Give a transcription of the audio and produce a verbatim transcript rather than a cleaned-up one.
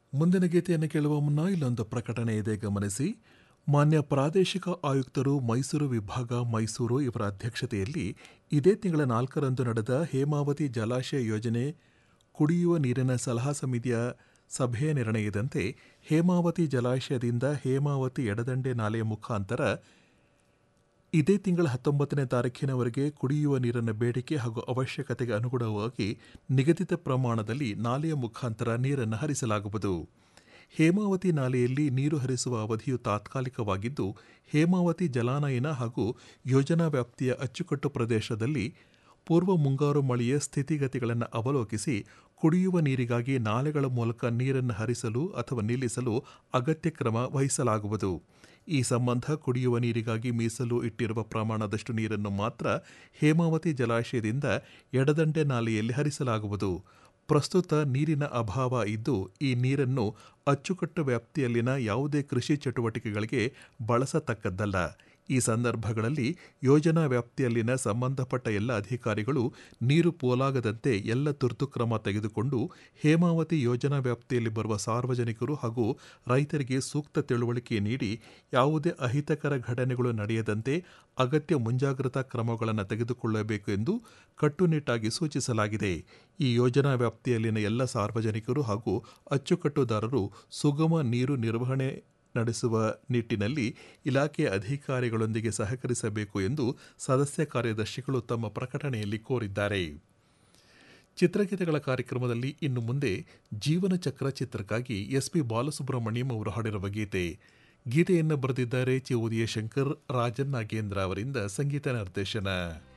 ಮುಂದಿನ ಗೀತೆಯನ್ನು ಕೇಳುವ ಮುನ್ನ ಇಲ್ಲೊಂದು ಪ್ರಕಟಣೆ ಇದೆ, ಗಮನಿಸಿ. ಮಾನ್ಯ ಪ್ರಾದೇಶಿಕ ಆಯುಕ್ತರು ಮೈಸೂರು ವಿಭಾಗ ಮೈಸೂರು ಇವರ ಅಧ್ಯಕ್ಷತೆಯಲ್ಲಿ ಇದೇ ತಿಂಗಳ ನಾಲ್ಕರಂದು ನಡೆದ ಹೇಮಾವತಿ ಜಲಾಶಯ ಯೋಜನೆ ಕುಡಿಯುವ ನೀರಿನ ಸಲಹಾ ಸಮಿತಿಯ ಸಭೆಯ ನಿರ್ಣಯದಂತೆ ಹೇಮಾವತಿ ಜಲಾಶಯದಿಂದ ಹೇಮಾವತಿ ಎಡದಂಡೆ ನಾಲೆಯ ಮುಖಾಂತರ ಇದೇ ತಿಂಗಳ ಹತ್ತೊಂಬತ್ತನೇ ತಾರೀಖಿನವರೆಗೆ ಕುಡಿಯುವ ನೀರಿನ ಬೇಡಿಕೆ ಹಾಗೂ ಅವಶ್ಯಕತೆಗೆ ಅನುಗುಣವಾಗಿ ನಿಗದಿತ ಪ್ರಮಾಣದಲ್ಲಿ ನಾಲೆಯ ಮುಖಾಂತರ ನೀರನ್ನು ಹರಿಸಲಾಗುವುದು. ಹೇಮಾವತಿ ನಾಲೆಯಲ್ಲಿ ನೀರು ಹರಿಸುವ ಅವಧಿಯು ತಾತ್ಕಾಲಿಕವಾಗಿದ್ದು, ಹೇಮಾವತಿ ಜಲಾನಯನ ಹಾಗೂ ಯೋಜನಾ ವ್ಯಾಪ್ತಿಯ ಅಚ್ಚುಕಟ್ಟು ಪ್ರದೇಶದಲ್ಲಿ ಪೂರ್ವ ಮುಂಗಾರು ಮಳೆಯ ಸ್ಥಿತಿಗತಿಗಳನ್ನು ಅವಲೋಕಿಸಿ ಕುಡಿಯುವ ನೀರಿಗಾಗಿ ನಾಲೆಗಳ ಮೂಲಕ ನೀರನ್ನು ಹರಿಸಲು ಅಥವಾ ನಿಲ್ಲಿಸಲು ಅಗತ್ಯ ಕ್ರಮ ವಹಿಸಲಾಗುವುದು. ಈ ಸಂಬಂಧ ಕುಡಿಯುವ ನೀರಿಗಾಗಿ ಮೀಸಲು ಇಟ್ಟಿರುವ ಪ್ರಮಾಣದಷ್ಟು ನೀರನ್ನು ಮಾತ್ರ ಹೇಮಾವತಿ ಜಲಾಶಯದಿಂದ ಎಡದಂಡೆ ನಾಲೆಯಲ್ಲಿ ಹರಿಸಲಾಗುವುದು. ಪ್ರಸ್ತುತ ನೀರಿನ ಅಭಾವ ಇದ್ದು, ಈ ನೀರನ್ನು ಅಚ್ಚುಕಟ್ಟು ವ್ಯಾಪ್ತಿಯಲ್ಲಿನ ಯಾವುದೇ ಕೃಷಿ ಚಟುವಟಿಕೆಗಳಿಗೆ ಬಳಸತಕ್ಕದ್ದಲ್ಲ. ಈ ಸಂದರ್ಭಗಳಲ್ಲಿ ಯೋಜನಾ ವ್ಯಾಪ್ತಿಯಲ್ಲಿನ ಸಂಬಂಧಪಟ್ಟ ಎಲ್ಲ ಅಧಿಕಾರಿಗಳು ನೀರು ಪೋಲಾಗದಂತೆ ಎಲ್ಲ ತುರ್ತು ಕ್ರಮ ತೆಗೆದುಕೊಂಡು ಹೇಮಾವತಿ ಯೋಜನಾ ವ್ಯಾಪ್ತಿಯಲ್ಲಿ ಬರುವ ಸಾರ್ವಜನಿಕರು ಹಾಗೂ ರೈತರಿಗೆ ಸೂಕ್ತ ತಿಳುವಳಿಕೆ ನೀಡಿ ಯಾವುದೇ ಅಹಿತಕರ ಘಟನೆಗಳು ನಡೆಯದಂತೆ ಅಗತ್ಯ ಮುಂಜಾಗ್ರತಾ ಕ್ರಮಗಳನ್ನು ತೆಗೆದುಕೊಳ್ಳಬೇಕು ಎಂದು ಕಟ್ಟುನಿಟ್ಟಾಗಿ ಸೂಚಿಸಲಾಗಿದೆ. ಈ ಯೋಜನಾ ವ್ಯಾಪ್ತಿಯಲ್ಲಿನ ಎಲ್ಲ ಸಾರ್ವಜನಿಕರು ಹಾಗೂ ಅಚ್ಚುಕಟ್ಟುದಾರರು ಸುಗಮ ನೀರು ನಿರ್ವಹಣೆ ನಡೆಸುವ ನಿಟ್ಟಿನಲ್ಲಿ ಇಲಾಖೆಯ ಅಧಿಕಾರಿಗಳೊಂದಿಗೆ ಸಹಕರಿಸಬೇಕು ಎಂದು ಸದಸ್ಯ ಕಾರ್ಯದರ್ಶಿಗಳು ತಮ್ಮ ಪ್ರಕಟಣೆಯಲ್ಲಿ ಕೋರಿದ್ದಾರೆ. ಚಿತ್ರಗೀತೆಗಳ ಕಾರ್ಯಕ್ರಮದಲ್ಲಿ ಇನ್ನು ಮುಂದೆ ಜೀವನ ಚಕ್ರ ಚಿತ್ರಕ್ಕಾಗಿ ಎಸ್ ಪಿ ಬಾಲಸುಬ್ರಹ್ಮಣ್ಯಂ ಅವರು ಹಾಡಿರುವ ಗೀತೆ. ಗೀತೆಯನ್ನು ಬರೆದಿದ್ದಾರೆ ಚಿ ಉದಯಶಂಕರ್, ರಾಜನ್ ನಾಗೇಂದ್ರ ಅವರಿಂದ ಸಂಗೀತ ನಿರ್ದೇಶನ.